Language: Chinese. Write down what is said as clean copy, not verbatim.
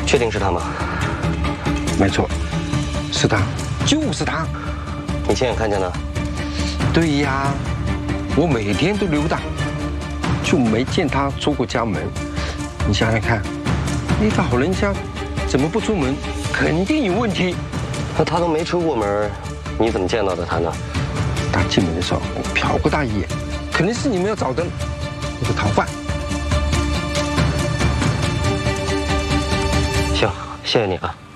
确定是他吗？ 没错，是他，就是他。 你亲眼看见的？ 对呀，我每天都溜达，就没见他出过家门。你想想看，一个好人家怎么不出门？肯定有问题。 那他都没出过门，你怎么见到的他呢？ 他进门的时候，我瞟过他一眼，可能是你们要找的那个逃犯。 行，谢谢你啊。